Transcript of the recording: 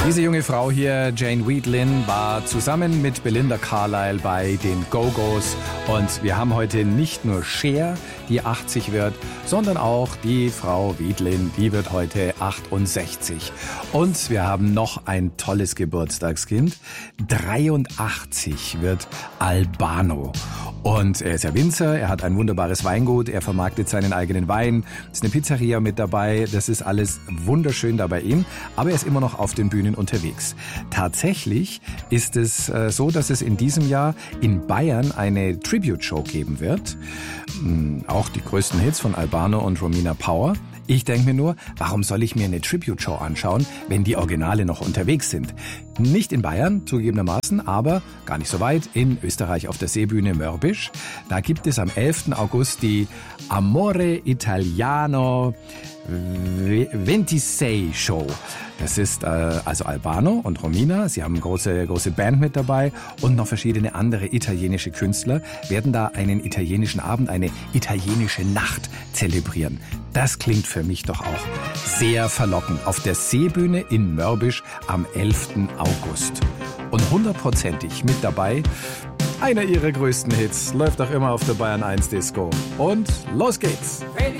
Diese junge Frau hier, Jane Wiedlin, war zusammen mit Belinda Carlisle bei den Go-Go's. Und wir haben heute nicht nur Cher, die 80 wird, sondern auch die Frau Wiedlin, die wird heute 68. Und wir haben noch ein tolles Geburtstagskind. 83 wird Albano. Und er ist ja Winzer, er hat ein wunderbares Weingut, er vermarktet seinen eigenen Wein, ist eine Pizzeria mit dabei, das ist alles wunderschön da bei ihm, aber er ist immer noch auf den Bühnen unterwegs. Tatsächlich ist es so, dass es in diesem Jahr in Bayern eine Tribute-Show geben wird, auch die größten Hits von Albano und Romina Power. Ich denke mir nur, warum soll ich mir eine Tribute-Show anschauen, wenn die Originale noch unterwegs sind? Nicht in Bayern, zugegebenermaßen, aber gar nicht so weit, in Österreich auf der Seebühne Mörbisch. Da gibt es am 11. August die Amore Italiano 26 Show. Das ist also Albano und Romina, sie haben eine große Band mit dabei und noch verschiedene andere italienische Künstler werden da einen italienischen Abend, eine italienische Nacht zelebrieren. Das klingt für mich doch auch sehr verlockend. Auf der Seebühne in Mörbisch am 11. August. Und 100%ig mit dabei einer ihrer größten Hits, läuft auch immer auf der Bayern 1 Disco. Und los geht's!